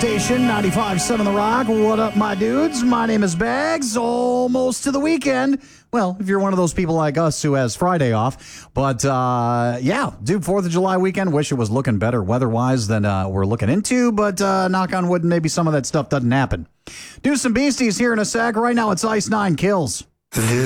station, 95.7 The Rock. What up, my dudes? My name is Bags. Almost to the weekend. Well, if you're one of those people like us who has Friday off. But, yeah, dude, 4th of July weekend. Wish it was looking better weather-wise than we're looking into. But knock on wood, maybe some of that stuff doesn't happen. Do some beasties here in a sec. Right now, it's Ice 9 Kills.